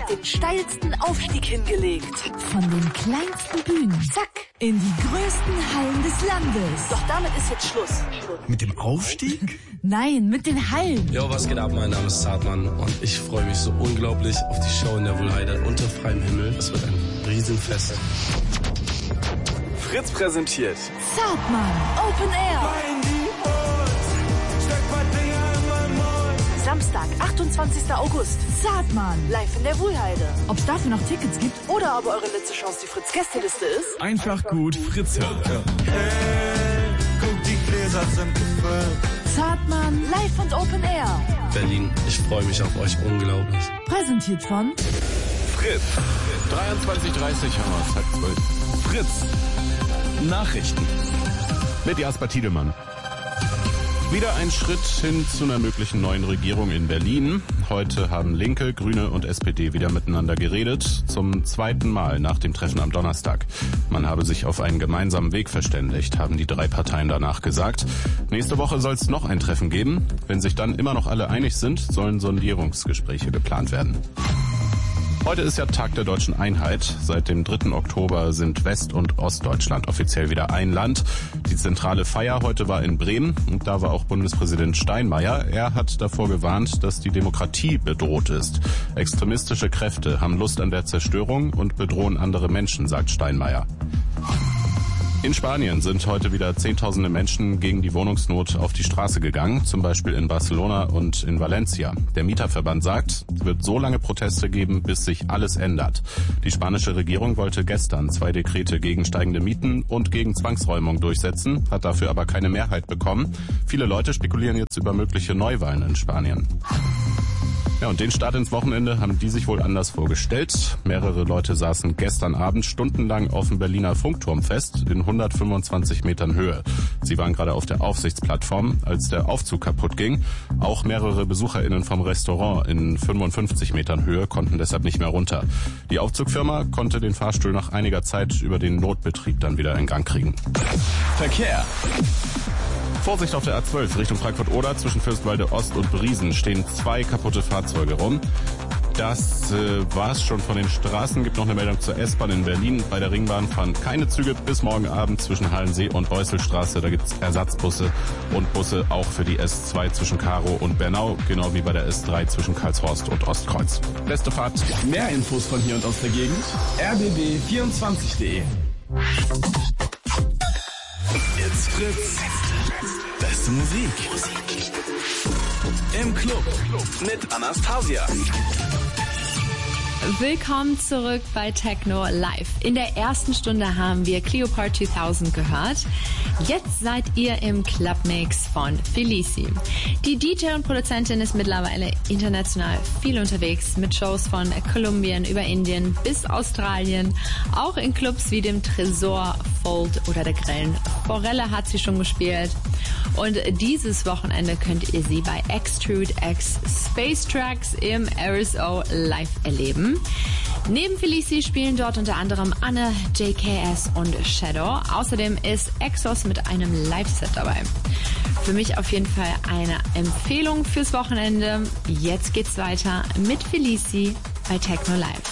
den steilsten Aufstieg hingelegt. Von den kleinsten Bühnen, zack, in die größten Hallen des Landes. Doch damit ist jetzt Schluss. Mit dem Aufstieg? Nein, mit den Hallen. Jo, was geht ab? Mein Name ist Zartmann und ich freue mich so unglaublich auf die Show in der Wuhlheide unter freiem Himmel. Es wird ein Riesenfest. Fritz präsentiert Zartmann, Open Air. Samstag, 28. August. Zartmann. Live in der Wuhlheide. Ob es dafür noch Tickets gibt? Oder ob eure letzte Chance die Fritz-Gästeliste ist? einfach gut Fritz hören. Hey, guck, die Gläser sind gefüllt. Zartmann, Live und Open Air. Berlin, ich freue mich auf euch unglaublich. präsentiert von Fritz. 23:30 haben wir es, halb 12. Fritz. Nachrichten. Mit Jasper Tiedemann. Wieder ein Schritt hin zu einer möglichen neuen Regierung in Berlin. Heute haben Linke, Grüne und SPD wieder miteinander geredet. Zum zweiten Mal nach dem Treffen am Donnerstag. Man habe sich auf einen gemeinsamen Weg verständigt, haben die drei Parteien danach gesagt. Nächste Woche soll es noch ein Treffen geben. Wenn sich dann immer noch alle einig sind, sollen Sondierungsgespräche geplant werden. Heute ist ja Tag der deutschen Einheit. Seit dem 3. Oktober sind West- und Ostdeutschland offiziell wieder ein Land. Die zentrale Feier heute war in Bremen und da war auch Bundespräsident Steinmeier. Er hat davor gewarnt, dass die Demokratie bedroht ist. Extremistische Kräfte haben Lust an der Zerstörung und bedrohen andere Menschen, sagt Steinmeier. In Spanien sind heute wieder Zehntausende Menschen gegen die Wohnungsnot auf die Straße gegangen, zum Beispiel in Barcelona und in Valencia. Der Mieterverband sagt, es wird so lange Proteste geben, bis sich alles ändert. Die spanische Regierung wollte gestern 2 Dekrete gegen steigende Mieten und gegen Zwangsräumung durchsetzen, hat dafür aber keine Mehrheit bekommen. Viele Leute spekulieren jetzt über mögliche Neuwahlen in Spanien. Ja, und den Start ins Wochenende haben die sich wohl anders vorgestellt. Mehrere Leute saßen gestern Abend stundenlang auf dem Berliner Funkturm fest, in 125 Metern Höhe. Sie waren gerade auf der Aufsichtsplattform, als der Aufzug kaputt ging. Auch mehrere BesucherInnen vom Restaurant in 55 Metern Höhe konnten deshalb nicht mehr runter. Die Aufzugfirma konnte den Fahrstuhl nach einiger Zeit über den Notbetrieb dann wieder in Gang kriegen. Verkehr. Vorsicht auf der A12 Richtung Frankfurt-Oder zwischen Fürstenwalde Ost und Briesen stehen 2 kaputte Fahrzeuge rum. Das war's schon von den Straßen. Gibt noch eine Meldung zur S-Bahn in Berlin. Bei der Ringbahn fahren keine Züge bis morgen Abend zwischen Hallensee und Beusselstraße. Da gibt's Ersatzbusse und Busse auch für die S2 zwischen Karow und Bernau, genau wie bei der S3 zwischen Karlshorst und Ostkreuz. Beste Fahrt. Mehr Infos von hier und aus der Gegend rbb24.de. Jetzt Fritz. Beste Musik. Im Club mit Anastasia. Willkommen zurück bei Techno Live. In der ersten Stunde haben wir Cleopatra 2000 gehört. Jetzt seid ihr im Clubmix von Felici. Die DJ und Produzentin ist mittlerweile international viel unterwegs mit Shows von Kolumbien über Indien bis Australien. Auch in Clubs wie dem Tresor, Fold oder der Grellen Forelle hat sie schon gespielt. Und dieses Wochenende könnt ihr sie bei Extrude X Space Tracks im RSO live erleben. Neben Felici spielen dort unter anderem Anne, JKS und Shadow. Außerdem ist Exos mit einem Live-Set dabei. Für mich auf jeden Fall eine Empfehlung fürs Wochenende. Jetzt geht's weiter mit Felici bei Techno Live.